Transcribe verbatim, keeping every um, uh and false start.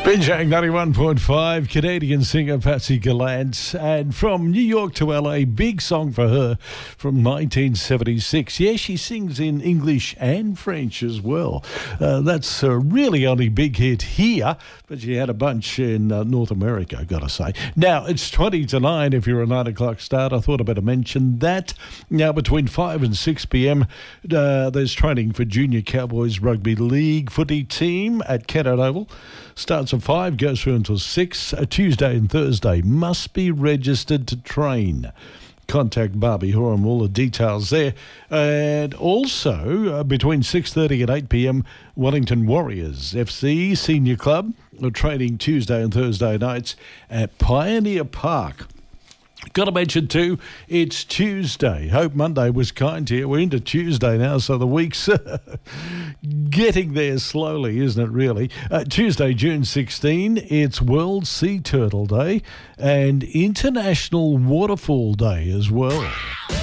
Binjang ninety-one point five, Canadian singer Patsy Gallant, and from New York to L A, big song for her from nineteen seventy-six. Yeah, she sings in English and French as well. Uh, that's a really only big hit here, but she had a bunch in uh, North America, I've got to say. Now, it's twenty to nine if you're a nine o'clock start. I thought I'd better mention that. Now, between five and six p.m, uh, there's training for Junior Cowboys Rugby League footy team at Kennett Oval. Starts at five, goes through until six. A Tuesday and Thursday must be registered to train. Contact Barbie Horam, all the details there. And also, uh, between six thirty and eight p.m, Wellington Warriors F C Senior Club are training Tuesday and Thursday nights at Pioneer Park. Got to mention too, it's Tuesday. Hope Monday was kind to you. We're into Tuesday now, so the week's getting there slowly, isn't it really? Uh, Tuesday, June sixteenth, it's World Sea Turtle Day and International Waterfall Day as well.